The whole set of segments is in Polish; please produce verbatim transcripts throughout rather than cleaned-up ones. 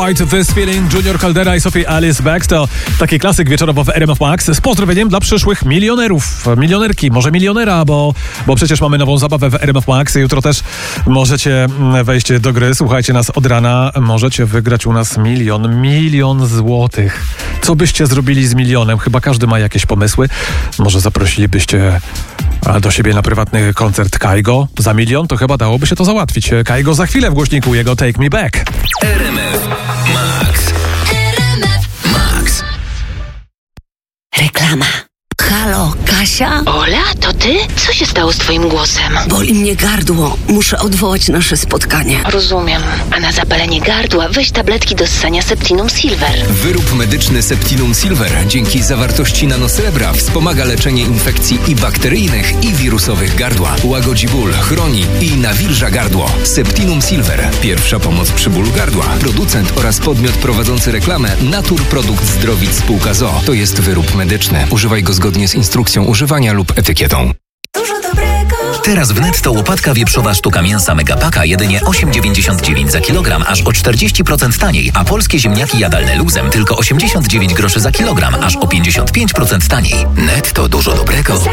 To This Feeling, Junior Caldera i Sophie Alice Beck to taki klasyk wieczorowo w R M F Max z pozdrowieniem dla przyszłych milionerów, milionerki, może milionera, bo, bo przecież mamy nową zabawę w R M F Max. Jutro też możecie wejść do gry, słuchajcie nas od rana, możecie wygrać u nas milion, milion złotych. Co byście zrobili z milionem? Chyba każdy ma jakieś pomysły. Może zaprosilibyście do siebie na prywatny koncert Kaigo za milion? To chyba dałoby się to załatwić. Kaigo za chwilę w głośniku, jego Take Me Back. R M F Max. R M F Max. Reklama. Halo, Kasia? Ola, to ty? Co się stało z twoim głosem? Boli mnie gardło. Muszę odwołać nasze spotkanie. Rozumiem. A na zapalenie gardła weź tabletki do ssania Septinum Silver. Wyrób medyczny Septinum Silver dzięki zawartości nanosrebra wspomaga leczenie infekcji i bakteryjnych, i wirusowych gardła. Łagodzi ból, chroni i nawilża gardło. Septinum Silver. Pierwsza pomoc przy bólu gardła. Producent oraz podmiot prowadzący reklamę Natur Produkt Zdrowit Spółka z o o. To jest wyrób medyczny. Używaj go zgodnie z instrukcją używania lub etykietą. Dużo dobrego. Teraz w Netto łopatka wieprzowa sztuka mięsa Megapaka jedynie osiem dziewięćdziesiąt dziewięć za kilogram, aż o czterdzieści procent taniej, a polskie ziemniaki jadalne luzem tylko osiemdziesiąt dziewięć groszy za kilogram, aż o pięćdziesiąt pięć procent taniej. Netto dużo dobrego.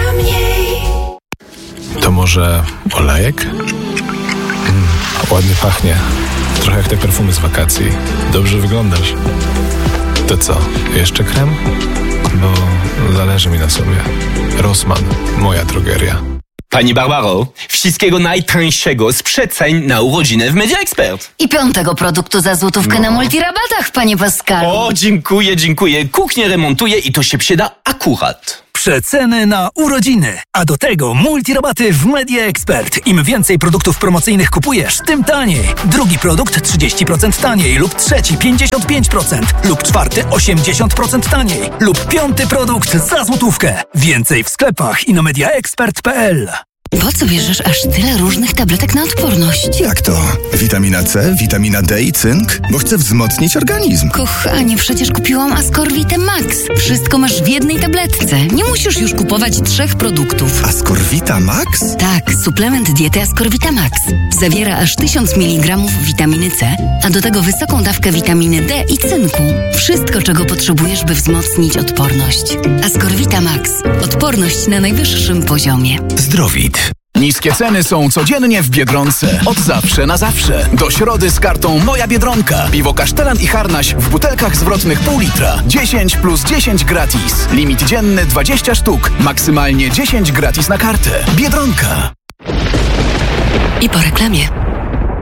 To może olejek? Mm, ładnie pachnie. Trochę jak te perfumy z wakacji. Dobrze wyglądasz. To co, jeszcze krem? Bo zależy mi na sobie. Rossmann, moja drogeria. Pani Barbaro, wszystkiego najtańszego z przeceń na urodziny w Media Expert. I piątego produktu za złotówkę No. na multirabatach, panie Pascalu. O, dziękuję, dziękuję. Kuchnię remontuję i to się przyda akurat. Przeceny na urodziny, a do tego multirabaty w Media Expert. Im więcej produktów promocyjnych kupujesz, tym taniej. Drugi produkt trzydzieści procent taniej lub trzeci pięćdziesiąt pięć procent lub czwarty osiemdziesiąt procent taniej lub piąty produkt za złotówkę. Więcej w sklepach i na mediaexpert kropka p l. Po co bierzesz aż tyle różnych tabletek na odporność? Jak to? Witamina C, witamina D i cynk? Bo chcę wzmocnić organizm. Kochanie, przecież kupiłam Ascorvitę Max. Wszystko masz w jednej tabletce. Nie musisz już kupować trzech produktów. Ascorvita Max? Tak, suplement diety Ascorvita Max. Zawiera aż tysiąc miligramów witaminy C, a do tego wysoką dawkę witaminy D i cynku. Wszystko, czego potrzebujesz, by wzmocnić odporność. Ascorvita Max. Odporność na najwyższym poziomie. Zdrowit. Niskie ceny są codziennie w Biedronce. Od zawsze na zawsze. Do środy z kartą Moja Biedronka. Piwo Kasztelan i Harnaś w butelkach zwrotnych pół litra. dziesięć plus dziesięć gratis. Limit dzienny dwadzieścia sztuk. Maksymalnie dziesięć gratis na kartę. Biedronka. I po reklamie.